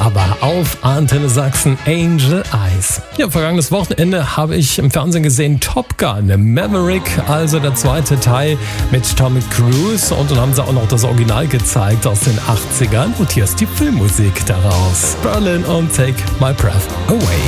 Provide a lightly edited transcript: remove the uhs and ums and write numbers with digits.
aber auf Antenne Sachsen Angel Eyes. Ja, vergangenes Wochenende habe ich im Fernsehen gesehen Top Gun Maverick, also der zweite Teil mit Tom Cruise, und dann haben sie auch noch das Original gezeigt aus den 80ern und hier ist die Filmmusik daraus. Berlin und Take My Breath Away.